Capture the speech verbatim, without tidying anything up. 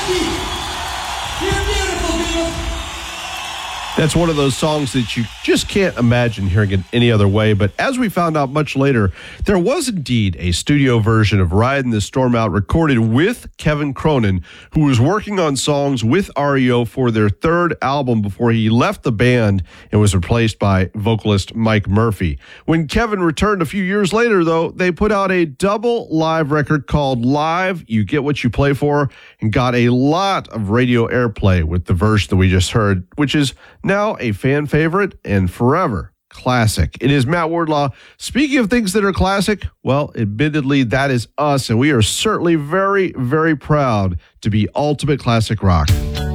You're beautiful, people. That's one of those songs that you just can't imagine hearing it any other way. But as we found out much later, there was indeed a studio version of Riding the Storm Out recorded with Kevin Cronin, who was working on songs with R E O for their third album before he left the band and was replaced by vocalist Mike Murphy. When Kevin returned a few years later, though, they put out a double live record called Live, You Get What You Play For, and got a lot of radio airplay with the version that we just heard, which is now a fan favorite and forever classic. It is Matt Wardlaw. Speaking of things that are classic, well, admittedly, that is us, and we are certainly very, very proud to be Ultimate Classic Rock.